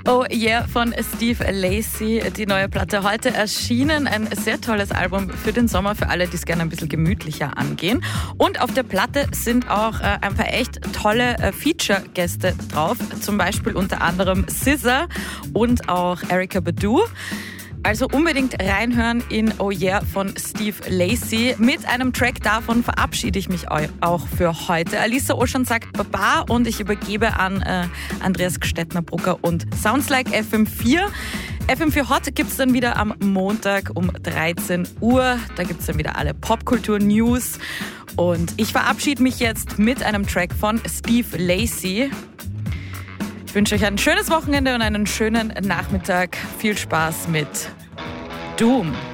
Oh yeah von Steve Lacy, die neue Platte heute erschienen. Ein sehr tolles Album für den Sommer, für alle, die es gerne ein bisschen gemütlicher angehen. Und auf der Platte sind auch ein paar echt tolle Feature-Gäste drauf. Zum Beispiel unter anderem SZA und auch Erykah Badu. Also unbedingt reinhören in Oh Yeah von Steve Lacy. Mit einem Track davon verabschiede ich mich auch für heute. Alissa Oschan sagt Baba und ich übergebe an Andreas Gstettner-Brucker und Sounds Like FM4. FM4 Hot gibt's dann wieder am Montag um 13 Uhr. Da gibt's dann wieder alle Popkultur-News. Und ich verabschiede mich jetzt mit einem Track von Steve Lacy. Ich wünsche euch ein schönes Wochenende und einen schönen Nachmittag. Viel Spaß mit Doom.